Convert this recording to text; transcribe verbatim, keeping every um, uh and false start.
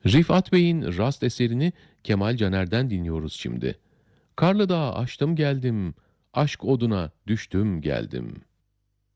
Rifat Bey'in Rast eserini Kemal Caner'den dinliyoruz şimdi. Karlı Dağı aştım geldim, aşk oduna düştüm geldim.